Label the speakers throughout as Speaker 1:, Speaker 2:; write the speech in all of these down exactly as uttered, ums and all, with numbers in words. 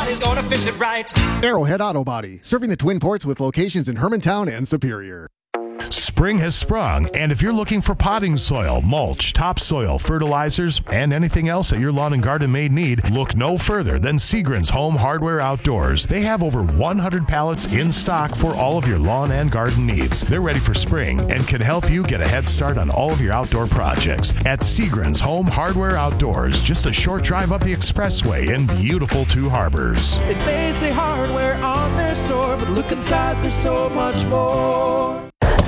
Speaker 1: Somebody's gonna fix it right.
Speaker 2: Arrowhead Auto Body, serving the Twin Ports with locations in Hermantown and Superior.
Speaker 3: Spring has sprung, and if you're looking for potting soil, mulch, topsoil, fertilizers, and anything else that your lawn and garden may need, look no further than Seagren's Home Hardware Outdoors. They have over one hundred pallets in stock for all of your lawn and garden needs. They're ready for spring and can help you get a head start on all of your outdoor projects. At Seagren's Home Hardware Outdoors, just a short drive up the expressway in beautiful Two Harbors.
Speaker 4: It may say hardware on their store, but look inside, there's so much more.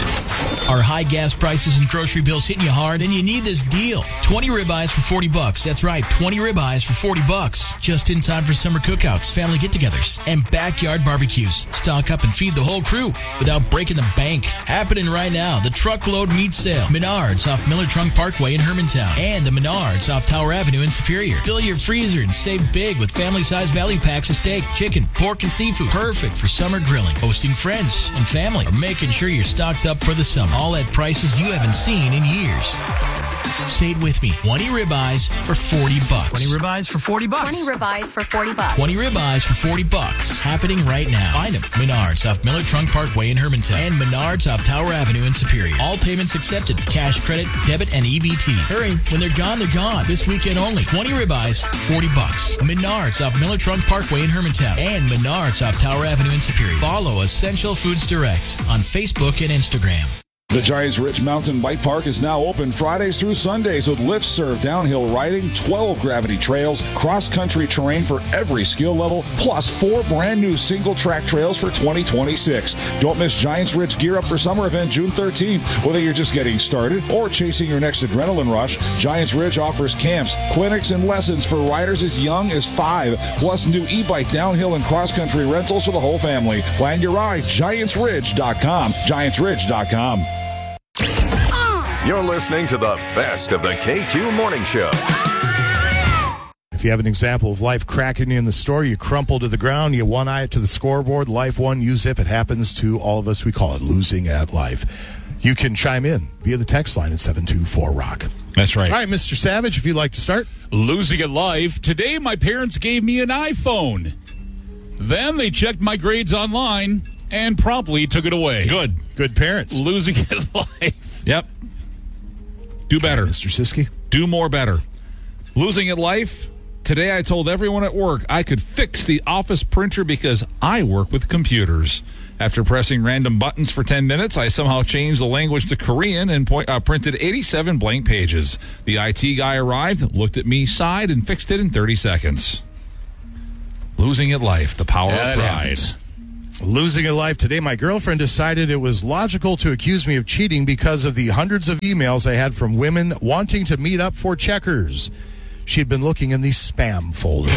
Speaker 5: Are high gas prices and grocery bills hitting you hard? Then you need this deal. twenty ribeyes for forty bucks. That's right, twenty ribeyes for forty bucks. Just in time for summer cookouts, family get-togethers, and backyard barbecues. Stock up and feed the whole crew without breaking the bank. Happening right now, the Truckload Meat Sale. Menards off Miller Trunk Parkway in Hermantown. And the Menards off Tower Avenue in Superior. Fill your freezer and save big with family-sized value packs of steak, chicken, pork, and seafood. Perfect for summer grilling, hosting friends and family, or making sure you're stocked up for the summer. All at prices you haven't seen in years. Say it with me. twenty ribeyes for forty bucks.
Speaker 6: twenty ribeyes for forty bucks.
Speaker 7: twenty ribeyes for forty bucks.
Speaker 5: twenty ribeyes for forty bucks. Happening right now. Find them. Menards off Miller Trunk Parkway in Hermantown. And Menards off Tower Avenue in Superior. All payments accepted. Cash, credit, debit, and E B T. Hurry. When they're gone, they're gone. This weekend only. twenty ribeyes, forty bucks. Menards off Miller Trunk Parkway in Hermantown. And Menards off Tower Avenue in Superior. Follow Essential Foods Direct on Facebook and Instagram.
Speaker 8: The Giants Ridge Mountain Bike Park is now open Fridays through Sundays with lift serve downhill riding, twelve gravity trails, cross-country terrain for every skill level, plus four brand new single-track trails for twenty twenty-six. Don't miss Giants Ridge Gear Up for Summer event June thirteenth. Whether you're just getting started or chasing your next adrenaline rush, Giants Ridge offers camps, clinics, and lessons for riders as young as five, plus new e-bike downhill and cross-country rentals for the whole family. Plan your ride, giants ridge dot com, giants ridge dot com.
Speaker 9: You're listening to the best of the K Q Morning Show.
Speaker 3: If you have an example of life cracking you in the store, you crumple to the ground, you one-eye it to the scoreboard, life one, you zip. It happens to all of us. We call it losing at life. You can chime in via the text line at seven two four rock.
Speaker 10: That's right.
Speaker 3: All right, Mister Savage, if you'd like to start.
Speaker 10: Losing at life. Today, my parents gave me an iPhone. Then they checked my grades online and promptly took it away.
Speaker 3: Good. Good parents.
Speaker 10: Losing at life. Yep. Do better.
Speaker 3: Mister Siski.
Speaker 10: Do more better. Losing at life. Today I told everyone at work I could fix the office printer because I work with computers. After pressing random buttons for ten minutes, I somehow changed the language to Korean and point, uh, printed eighty-seven blank pages. The I T guy arrived, looked at me, sighed, and fixed it in thirty seconds. Losing at life. The power
Speaker 3: yeah,
Speaker 10: of pride.
Speaker 3: Happens. Losing at life. Today, my girlfriend decided it was logical to accuse me of cheating because of the hundreds of emails I had from women wanting to meet up for checkers. She had been looking in the spam folder.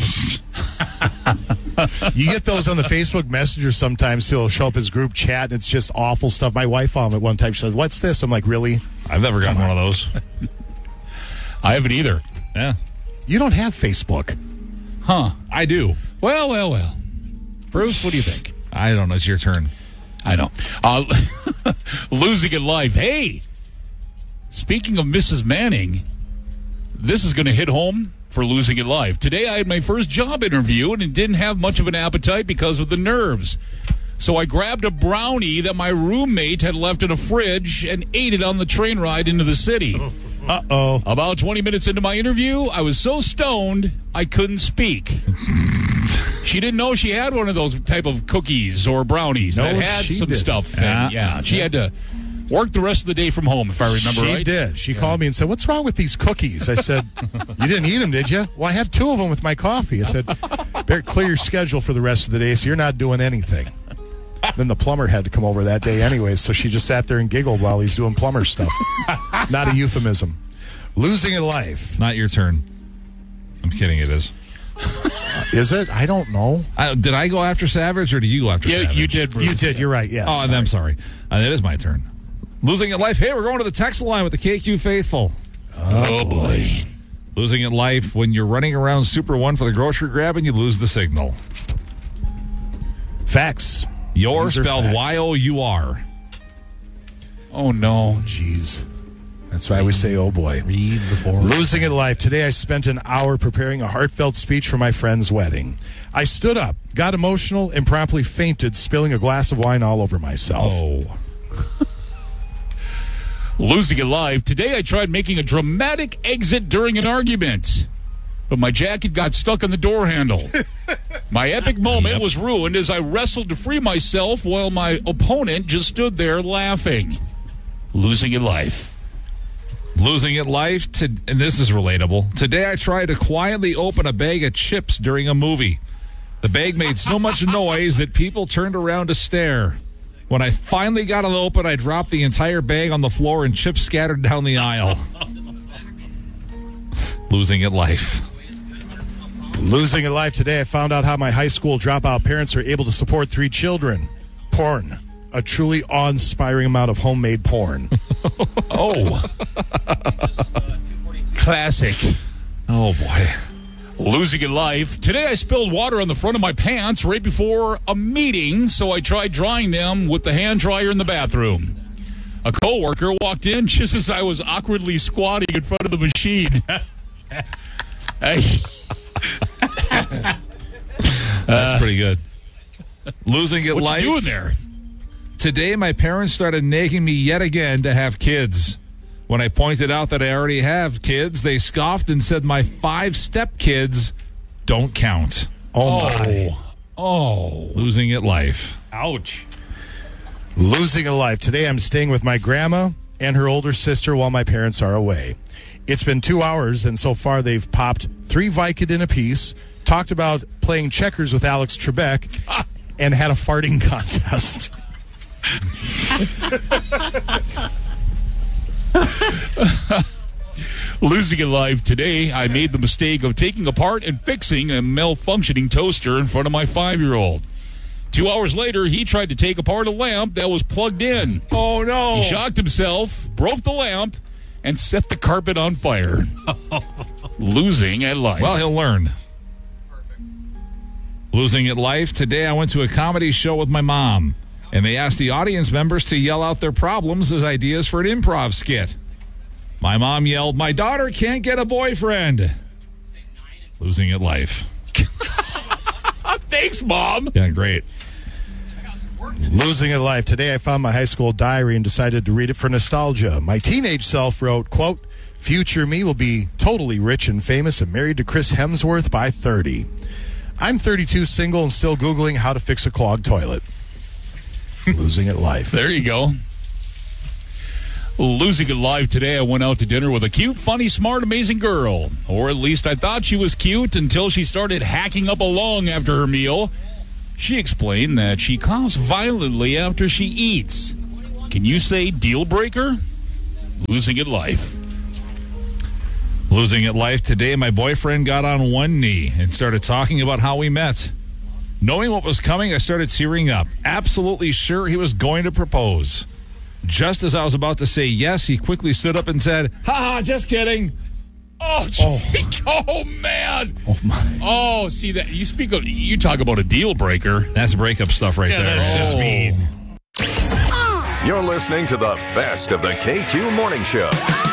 Speaker 3: You get those on the Facebook Messenger sometimes, too. It'll show up as group chat, and it's just awful stuff. My wife found it one time. She said, "What's this?" I'm like, "Really?"
Speaker 10: I've never gotten one of those.
Speaker 11: I haven't either.
Speaker 10: Yeah.
Speaker 3: You don't have Facebook.
Speaker 10: Huh. I do.
Speaker 11: Well, well, well. Bruce, what do you think?
Speaker 10: I don't know. It's your turn.
Speaker 11: I know. Uh, losing in life. Hey, speaking of Missus Manning, this is going to hit home for losing in life. Today I had my first job interview, and it didn't have much of an appetite because of the nerves. So I grabbed a brownie that my roommate had left in a fridge and ate it on the train ride into the city.
Speaker 3: Uh-oh.
Speaker 11: About twenty minutes into my interview, I was so stoned I couldn't speak. She didn't know she had one of those type of cookies or brownies
Speaker 3: no,
Speaker 11: that had some
Speaker 3: did.
Speaker 11: stuff.
Speaker 10: Yeah,
Speaker 11: and, yeah, she yeah. had to work the rest of the day from home, if I remember
Speaker 3: she
Speaker 11: right.
Speaker 3: She did. She yeah. called me and said, "What's wrong with these cookies?" I said, "You didn't eat them, did you?" "Well, I had two of them with my coffee." I said, "Better clear your schedule for the rest of the day so you're not doing anything." Then the plumber had to come over that day anyway, so she just sat there and giggled while he's doing plumber stuff. Not a euphemism. Losing in life.
Speaker 10: Not your turn. I'm kidding, it is.
Speaker 3: Uh, is it? I don't know.
Speaker 10: I, did I go after Savage, or did you go after
Speaker 11: yeah,
Speaker 10: Savage?
Speaker 11: You did, Bruce.
Speaker 3: You did, you're right, yes.
Speaker 10: Oh, and I'm sorry. Uh, it is my turn. Losing at life. Hey, we're going to the text line with the K Q faithful.
Speaker 3: Oh, oh boy.
Speaker 10: Losing at life when you're running around Super One for the grocery grab and you lose the signal.
Speaker 3: Facts.
Speaker 10: Your spelled Y O U R.
Speaker 11: Oh, no.
Speaker 3: Jeez. That's why we say, oh boy.
Speaker 4: Read before.
Speaker 3: Losing it life. Today I spent an hour preparing a heartfelt speech for my friend's wedding. I stood up, got emotional, and promptly fainted, spilling a glass of wine all over myself.
Speaker 10: Oh.
Speaker 11: Losing it live. Today I tried making a dramatic exit during an argument, but my jacket got stuck on the door handle. My epic moment yep. was ruined as I wrestled to free myself while my opponent just stood there laughing. Losing it life.
Speaker 10: Losing it life, to, and this is relatable. Today I tried to quietly open a bag of chips during a movie. The bag made so much noise that people turned around to stare. When I finally got it open, I dropped the entire bag on the floor and chips scattered down the aisle. Losing it life.
Speaker 3: Losing it life. Today I found out how my high school dropout parents are able to support three children. Porn. A truly awe-inspiring amount of homemade porn.
Speaker 11: Oh. Classic.
Speaker 10: Oh, boy.
Speaker 11: Losing it life. Today I spilled water on the front of my pants right before a meeting, so I tried drying them with the hand dryer in the bathroom. A coworker walked in just as I was awkwardly squatting in front of the machine. Hey.
Speaker 10: That's pretty good. Losing it
Speaker 11: what
Speaker 10: life.
Speaker 11: What you doing there?
Speaker 10: Today, my parents started nagging me yet again to have kids. When I pointed out that I already have kids, they scoffed and said my five stepkids don't count.
Speaker 3: Oh, my.
Speaker 11: Oh.
Speaker 10: Losing it life.
Speaker 11: Ouch.
Speaker 3: Losing a life. Today, I'm staying with my grandma and her older sister while my parents are away. It's been two hours, and so far they've popped three Vicodin apiece, talked about playing checkers with Alex Trebek, and had a farting contest.
Speaker 11: Losing it live. Today, I made the mistake of taking apart and fixing a malfunctioning toaster in front of my five-year-old. Two hours later, he tried to take apart a lamp that was plugged in.
Speaker 10: Oh, no.
Speaker 11: He shocked himself, broke the lamp, and set the carpet on fire. Losing at life.
Speaker 10: Well, he'll learn. Losing at life. Today, I went to a comedy show with my mom, and they asked the audience members to yell out their problems as ideas for an improv skit. My mom yelled, "My daughter can't get a boyfriend." Losing at life.
Speaker 11: Thanks, Mom.
Speaker 10: Yeah, great.
Speaker 3: Losing a life. Today I found my high school diary and decided to read it for nostalgia. My teenage self wrote, quote, "Future me will be totally rich and famous and married to Chris Hemsworth by thirty. I'm thirty-two, single, and still Googling how to fix a clogged toilet." Losing it life.
Speaker 11: There you go. Losing it live. Today I went out to dinner with a cute, funny, smart, amazing girl. Or at least I thought she was cute until she started hacking up a lung after her meal. She explained that she coughs violently after she eats. Can you say deal breaker? Losing it life.
Speaker 10: Losing it life. Today, my boyfriend got on one knee and started talking about how we met. Knowing what was coming, I started tearing up, absolutely sure he was going to propose. Just as I was about to say yes, he quickly stood up and said, "Ha ha, just kidding."
Speaker 11: Oh, oh. oh man.
Speaker 3: Oh, my.
Speaker 11: Oh, see that. You speak of, you talk about a deal breaker.
Speaker 10: That's breakup stuff right
Speaker 11: yeah,
Speaker 10: there.
Speaker 11: That's
Speaker 10: oh.
Speaker 11: just mean.
Speaker 9: You're listening to the best of the K Q Morning Show.